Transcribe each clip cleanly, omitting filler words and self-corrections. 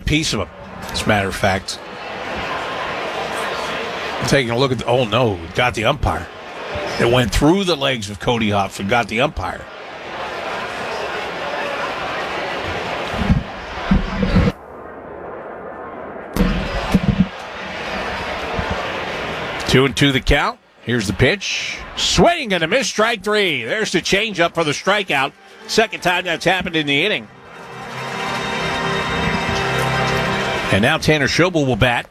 piece of him, as a matter of fact. Taking a look at oh no, got the umpire. It went through the legs of Cody Huff and got the umpire. Two and two the count. Here's the pitch. Swing and a miss, strike three. There's the changeup for the strikeout. Second time that's happened in the inning. And now Tanner Schobel will bat.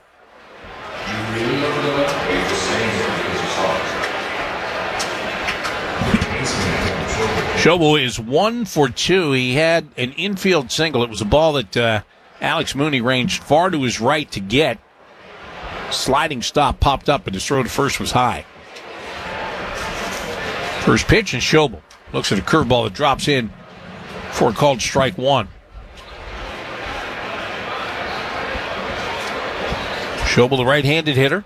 Schobel is 1 for 2. He had an infield single. It was a ball that Alex Mooney ranged far to his right to get. Sliding stop popped up, and his throw to first was high. First pitch, and Schobel looks at a curveball that drops in for a called strike one. Schobel, the right-handed hitter.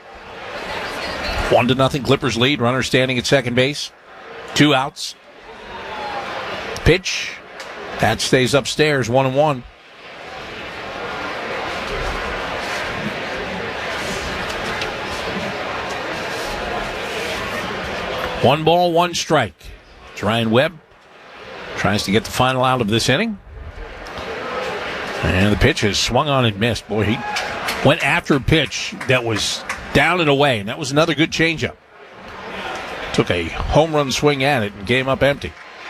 1-0 Clippers lead. Runner standing at second base. 2 outs. Pitch. That stays upstairs, 1-1. One ball, one strike. Ryan Webb tries to get the final out of this inning. And the pitch is swung on and missed. Boy, he went after a pitch that was down and away, and that was another good changeup. Took a home run swing at it and came up empty.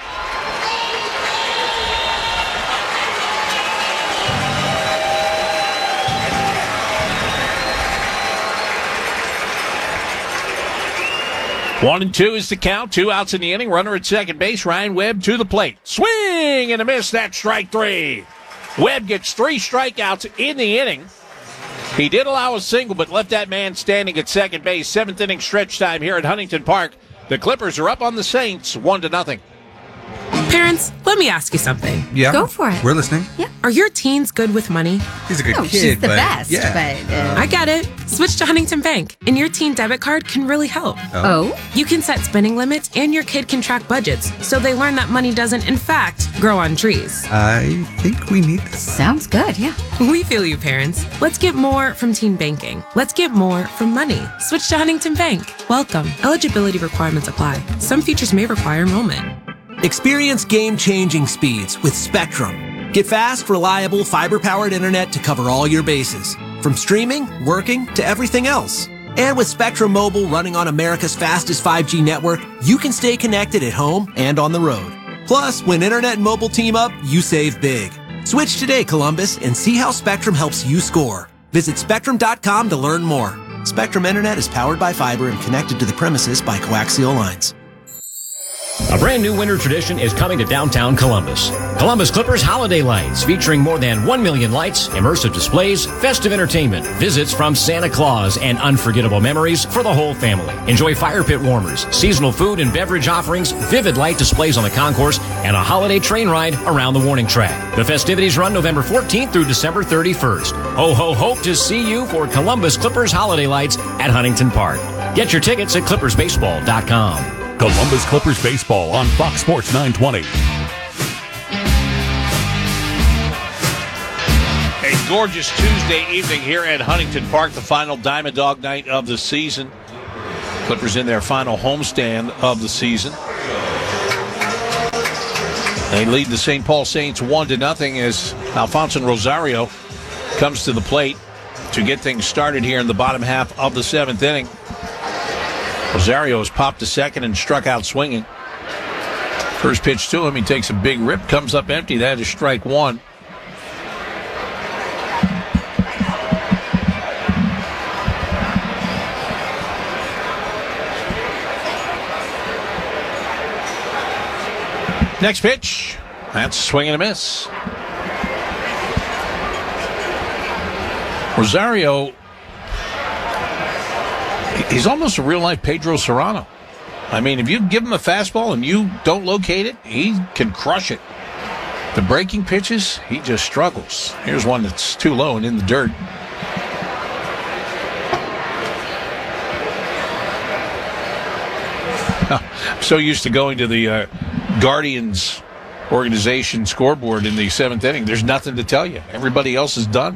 One and two is the count. 2 outs in the inning. Runner at second base. Ryan Webb to the plate. Swing and a miss. That's strike 3. Webb gets 3 strikeouts in the inning. He did allow a single, but left that man standing at second base. 7th inning stretch time here at Huntington Park. The Clippers are up on the Saints, 1-0. Parents, let me ask you something. Yeah. Go for it. We're listening. Yeah. Are your teens good with money? He's a good kid, she's the but best. yeah. But, I get it. Switch to Huntington Bank, and your teen debit card can really help. oh? You can set spending limits, and your kid can track budgets, so they learn that money doesn't, in fact, grow on trees. I think we need this. Sounds good, yeah. We feel you, parents. Let's get more from teen banking. Let's get more from money. Switch to Huntington Bank. Welcome. Eligibility requirements apply. Some features may require enrollment. Experience game-changing speeds with Spectrum. Get fast, reliable, fiber-powered internet to cover all your bases. From streaming, working, to everything else. And with Spectrum Mobile running on America's fastest 5G network, you can stay connected at home and on the road. Plus, when internet and mobile team up, you save big. Switch today, Columbus, and see how Spectrum helps you score. Visit Spectrum.com to learn more. Spectrum Internet is powered by fiber and connected to the premises by coaxial lines. A brand new winter tradition is coming to downtown Columbus. Columbus Clippers Holiday Lights, featuring more than 1 million lights, immersive displays, festive entertainment, visits from Santa Claus, and unforgettable memories for the whole family. Enjoy fire pit warmers, seasonal food and beverage offerings, vivid light displays on the concourse, and a holiday train ride around the warning track. The festivities run November 14th through December 31st. Ho, ho, hope to see you for Columbus Clippers Holiday Lights at Huntington Park. Get your tickets at clippersbaseball.com. Columbus Clippers Baseball on Fox Sports 920. A gorgeous Tuesday evening here at Huntington Park, the final Diamond Dog night of the season. Clippers in their final homestand of the season. They lead the St. Paul Saints 1-0 as Alfonso Rosario comes to the plate to get things started here in the bottom half of the 7th inning. Rosario has popped to second and struck out swinging. First pitch to him, he takes a big rip, comes up empty. That is strike 1. Next pitch, that's a swing and a miss. Rosario, he's almost a real-life Pedro Serrano. I mean, if you give him a fastball and you don't locate it, he can crush it. The breaking pitches, he just struggles. Here's one that's too low and in the dirt. I'm so used to going to the Guardians organization scoreboard in the 7th inning. There's nothing to tell you. Everybody else is done.